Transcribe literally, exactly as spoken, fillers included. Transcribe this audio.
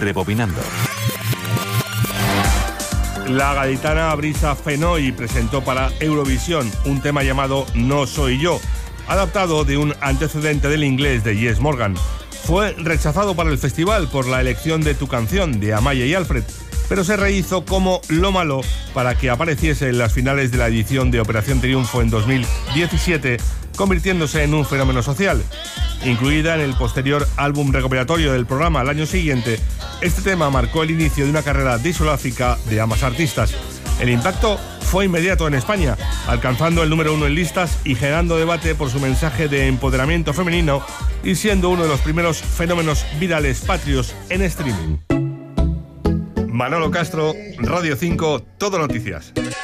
Rebobinando. La gaditana Brisa Fenoy presentó para Eurovisión un tema llamado No Soy Yo, adaptado de un antecedente del inglés de Jess Morgan. Fue rechazado para el festival por la elección de Tu Canción, de Amaya y Alfred, pero se rehizo como Lo Malo para que apareciese en las finales de la edición de Operación Triunfo en dos mil diecisiete, convirtiéndose en un fenómeno social. Incluida en el posterior álbum recopilatorio del programa al año siguiente, este tema marcó el inicio de una carrera discográfica de ambas artistas. El impacto fue inmediato en España, alcanzando el número uno en listas y generando debate por su mensaje de empoderamiento femenino y siendo uno de los primeros fenómenos virales patrios en streaming. Manolo Castro, Radio cinco, Todo Noticias.